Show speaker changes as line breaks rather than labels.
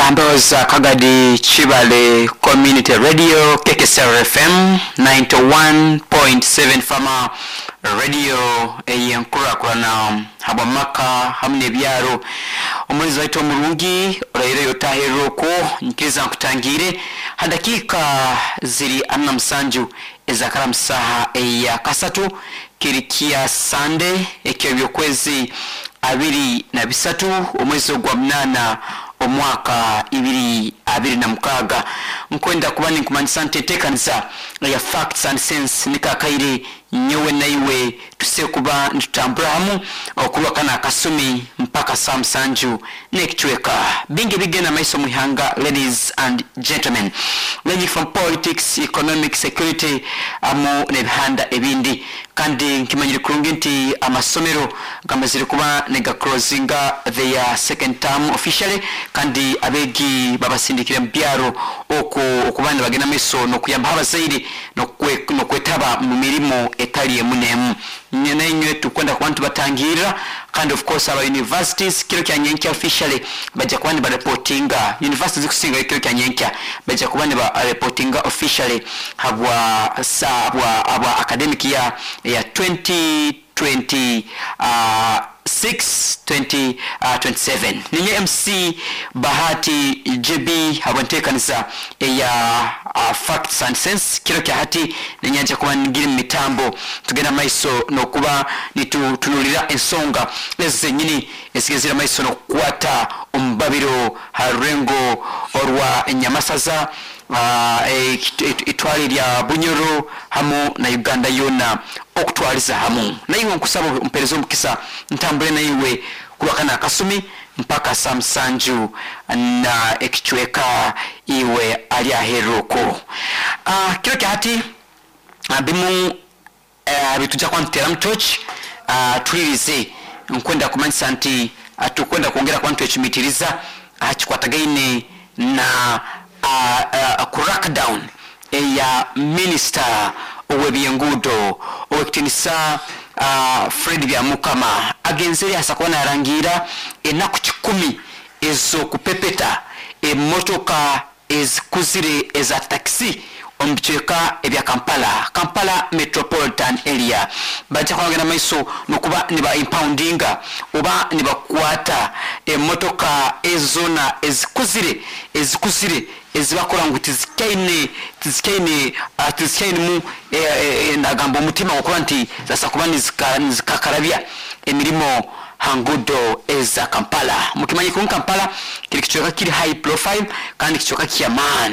Ambaza Kagadi Chibale Community Radio KKSR FM 91.7 Fama Radio eyenkura kurana habamaka hamne byaro omwezi waito murungi oraire yotaheroko nkiza nkutangire hadakika ziri anna msanju ezakara msaha eya kasatu kirikia Sunday ekebyo kwezi 23 omwezi gwa mnana omwaka 2026 nkwenda kubani nkumanyisa ntetekanisa ya facts and sense nikakaire nyewe naiwe tusekuba ntutamburamu okulwakana kasumi mpaka samsanju nekichweka bingi bigena maiso muhanga. Ladies and gentlemen, ranging from politics, economic, security amu nebihanda ebindi kandi nkimanyire kurungi nti amasomero gamazire kuba nega closinga their second term officially kandi abegi babasindikira mbyaro okubana bagena meso no kuyamba abazaire no kwetaba mu mirimo etali emunemu nyenenywe tukwenda ku bantu batangira kandi of course aba universities kiro kya nyenki officially baje kwani ba reportinga universities kusinga kiro kya nyenki baje kubane ba reportinga officially habwa academic year ya 2026 2027 ninye MC Bahati JB habantekanisa ya facts and sense kiro kya hati ninyaje kuba ngiri mitambo tugenda maiso no kuba nitunulira ensonga leze nyini esigezira maiso no kwata umbabiro harengo orwa nyamasaza itwali lya Bunyoro hamu na Uganda yona okutwaliza hamu naiwe nkusaba mperezo mkisa ntambule naiwe kulwakana kasumi mpaka samsanju na ekichweka iwe alia heroko kilo kihati bimu bituja kwa ntera mtoch tulirize nkwenda kumanyisa nti tukwenda kuongera kwa ntu echimitiriza chikwatagaine na crackdown ya minister owebyengudo owekitinisa Fred Byamukama agenzeri asakwana arangira enaku 10 ezo kupepeta emotoka ezikuzire eza taxi omcheka ebya Kampala metropolitan area baje kwagena maiso nokuba niba impoundinga oba niba kwata emotoka ezona ezikuzire ezibakora ngo tizikaine mu nagambo mutima okora nti zasa kuba nizikakarabya emirimo hangudo eza Kampala mukimanyi ku Kampala kiri kichoka kiri high profile kandi kichoka kiyaman